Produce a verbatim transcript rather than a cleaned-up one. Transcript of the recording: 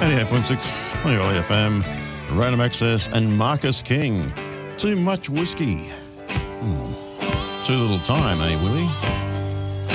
eighty-eight point six, Money Valley F M, Random Access and Marcus King. Too much whiskey. Hmm. Too little time, eh, Willie?